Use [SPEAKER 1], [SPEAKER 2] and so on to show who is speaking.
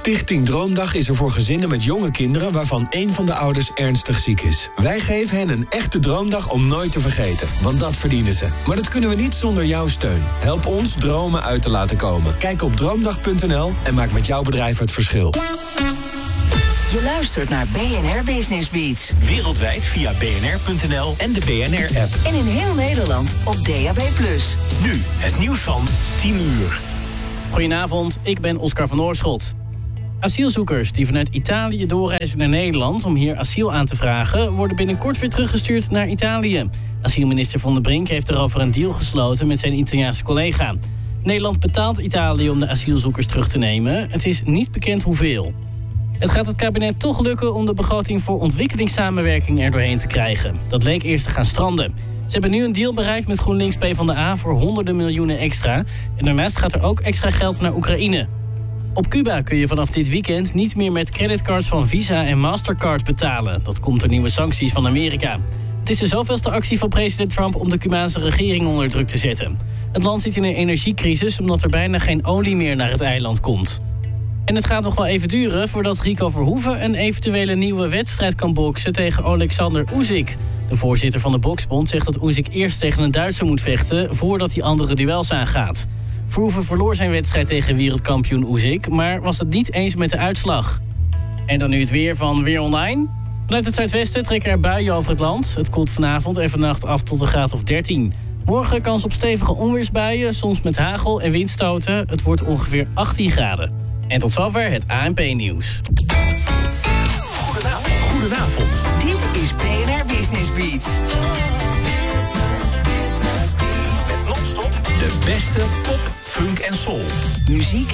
[SPEAKER 1] Stichting Droomdag is er voor gezinnen met jonge kinderen waarvan één van de ouders ernstig ziek is. Wij geven hen een echte droomdag om nooit te vergeten. Want dat verdienen ze. Maar dat kunnen we niet zonder jouw steun. Help ons dromen uit te laten komen. Kijk op droomdag.nl en maak met jouw bedrijf het verschil.
[SPEAKER 2] Je luistert naar BNR Business Beats.
[SPEAKER 3] Wereldwijd via bnr.nl en de BNR-app.
[SPEAKER 2] En in heel Nederland op DAB+.
[SPEAKER 3] Nu het nieuws van 10 uur.
[SPEAKER 4] Goedenavond, ik ben Oscar van Oorschot. Asielzoekers die vanuit Italië doorreizen naar Nederland om hier asiel aan te vragen, worden binnenkort weer teruggestuurd naar Italië. Asielminister Van der Brink heeft erover een deal gesloten met zijn Italiaanse collega. Nederland betaalt Italië om de asielzoekers terug te nemen. Het is niet bekend hoeveel. Het gaat het kabinet toch lukken om de begroting voor ontwikkelingssamenwerking er doorheen te krijgen. Dat leek eerst te gaan stranden. Ze hebben nu een deal bereikt met GroenLinks PvdA voor honderden miljoenen extra. En daarnaast gaat er ook extra geld naar Oekraïne. Op Cuba kun je vanaf dit weekend niet meer met creditcards van Visa en Mastercard betalen. Dat komt door nieuwe sancties van Amerika. Het is de zoveelste actie van president Trump om de Cubaanse regering onder druk te zetten. Het land zit in een energiecrisis omdat er bijna geen olie meer naar het eiland komt. En het gaat nog wel even duren voordat Rico Verhoeven een eventuele nieuwe wedstrijd kan boksen tegen Alexander Usyk. De voorzitter van de Boksbond zegt dat Usyk eerst tegen een Duitser moet vechten voordat hij andere duels aangaat. Verhoeven verloor zijn wedstrijd tegen wereldkampioen Usyk, maar was het niet eens met de uitslag. En dan nu het weer van Weer Online. Vanuit het zuidwesten trekken er buien over het land. Het koelt vanavond en vannacht af tot een graad of 13. Morgen kans op stevige onweersbuien, soms met hagel en windstoten. Het wordt ongeveer 18 graden. En tot zover het ANP-nieuws.
[SPEAKER 3] Goedenavond.
[SPEAKER 2] Dit is BNR Business Beats.
[SPEAKER 3] Met non-stop de beste pop, funk en soul.
[SPEAKER 2] Muziek